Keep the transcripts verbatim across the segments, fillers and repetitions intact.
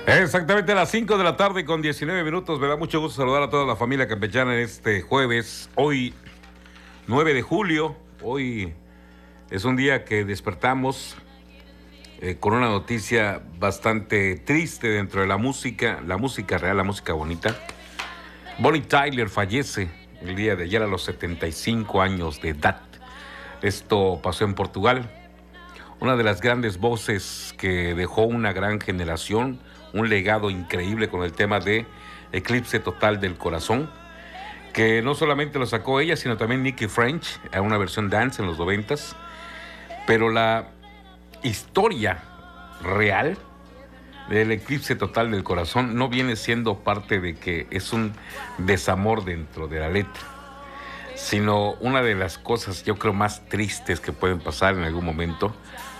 Exactamente a las cinco de la tarde con diecinueve minutos. Me da mucho gusto saludar a toda la familia campechana en este jueves. Hoy, nueve de julio. Hoy es un día que despertamos eh, con una noticia bastante triste dentro de la música, la música real, la música bonita. Bonnie Tyler fallece el día de ayer a los setenta y cinco años de edad. Esto pasó en Portugal. Una de las grandes voces que dejó una gran generación, un legado increíble con el tema de Eclipse Total del Corazón, que no solamente lo sacó ella, sino también Nicky French, a una versión dance en los noventas. Pero la historia real del Eclipse Total del Corazón no viene siendo parte de que es un desamor dentro de la letra, sino una de las cosas, yo creo, más tristes que pueden pasar en algún momento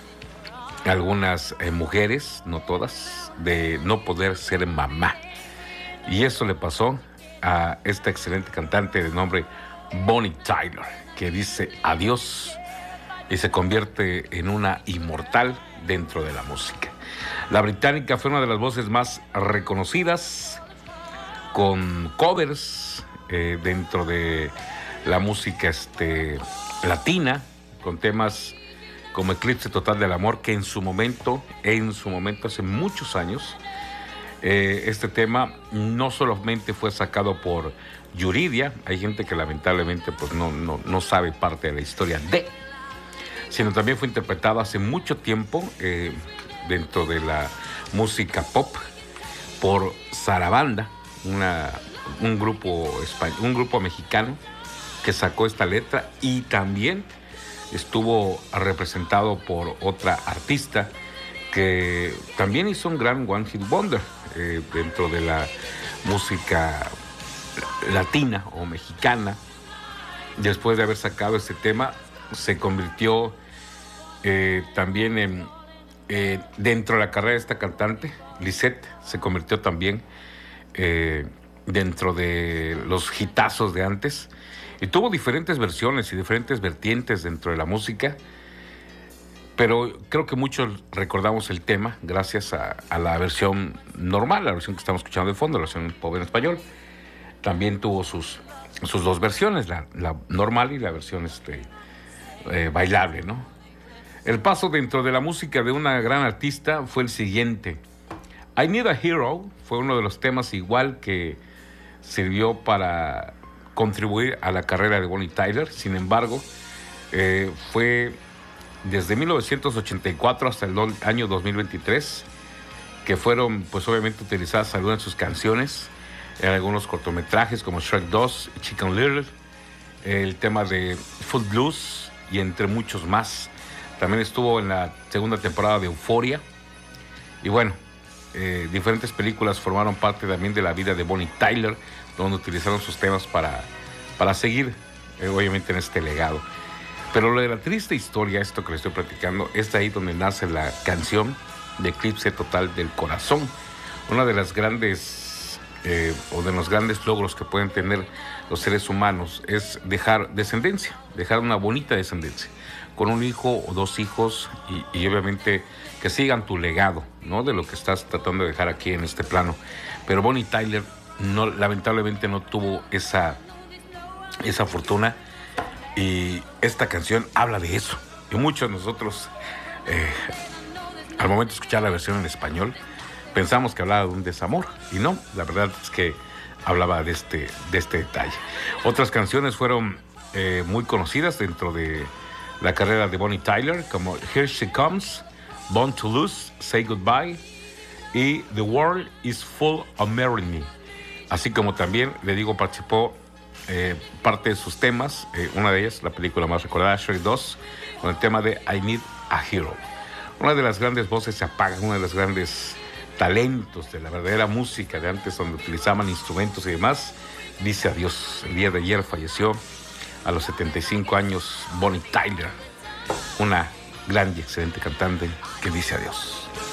algunas eh, mujeres, no todas, de no poder ser mamá. Y eso le pasó a esta excelente cantante de nombre Bonnie Tyler, que dice adiós y se convierte en una inmortal dentro de la música. La británica fue una de las voces más reconocidas, con covers eh, dentro de la música este, latina, con temas como Eclipse Total del Amor, que en su momento, en su momento, hace muchos años, eh, este tema no solamente fue sacado por Yuridia, hay gente que lamentablemente pues, no, no, no sabe parte de la historia de, sino también fue interpretado hace mucho tiempo eh, dentro de la música pop por Sarabanda, una, un, grupo español, un grupo mexicano que sacó esta letra, y también estuvo representado por otra artista que también hizo un gran One Hit Wonder eh, dentro de la música latina o mexicana. Después de haber sacado este tema, se convirtió eh, también en eh, dentro de la carrera de esta cantante, Lisette, se convirtió también eh, dentro de los hitazos de antes. Y tuvo diferentes versiones y diferentes vertientes dentro de la música, pero creo que muchos recordamos el tema gracias a, a la versión normal, la versión que estamos escuchando de fondo, la versión pop en español. También tuvo sus, sus dos versiones, la, la normal y la versión este, eh, bailable, ¿no? El paso dentro de la música de una gran artista fue el siguiente. I Need a Hero fue uno de los temas igual que sirvió para contribuir a la carrera de Bonnie Tyler. Sin embargo, eh, fue desde mil novecientos ochenta y cuatro hasta el do- año dos mil veintitrés que fueron, pues obviamente, utilizadas algunas de sus canciones en algunos cortometrajes como Shrek dos, Chicken Little, el tema de Footloose y entre muchos más. También estuvo en la segunda temporada de Euphoria. Y bueno, eh, diferentes películas formaron parte también de la vida de Bonnie Tyler, donde utilizaron sus temas para, para seguir, eh, obviamente, en este legado. Pero lo de la triste historia, esto que les estoy platicando, es de ahí donde nace la canción de Eclipse Total del Corazón. Una de las grandes, eh, o de los grandes logros que pueden tener los seres humanos es dejar descendencia, dejar una bonita descendencia, con un hijo o dos hijos, y, y obviamente que sigan tu legado, ¿no? De lo que estás tratando de dejar aquí en este plano. Pero Bonnie Tyler No, lamentablemente no tuvo esa, esa fortuna, y esta canción habla de eso. Y muchos de nosotros, eh, al momento de escuchar la versión en español, pensamos que hablaba de un desamor, y no, la verdad es que hablaba de este, de este detalle. Otras canciones fueron eh, muy conocidas dentro de la carrera de Bonnie Tyler, como Here She Comes, Born to Lose, Say Goodbye y The World is Full of Marrying Me. Así como también, le digo, participó eh, parte de sus temas, eh, una de ellas, la película más recordada, Shrek dos, con el tema de I Need a Hero. Una de las grandes voces se apaga, uno de los grandes talentos de la verdadera música de antes, donde utilizaban instrumentos y demás, dice adiós. El día de ayer falleció a los setenta y cinco años Bonnie Tyler, una gran y excelente cantante que dice adiós.